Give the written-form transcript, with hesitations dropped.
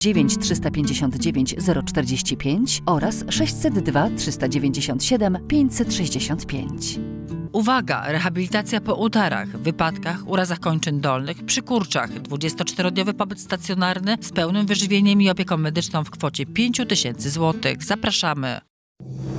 9 359 045 oraz 602 397 565. Uwaga! Rehabilitacja po udarach, wypadkach, urazach kończyn dolnych, przy kurczach. 24-dniowy pobyt stacjonarny z pełnym wyżywieniem i opieką medyczną w kwocie 5 000 złotych. Zapraszamy!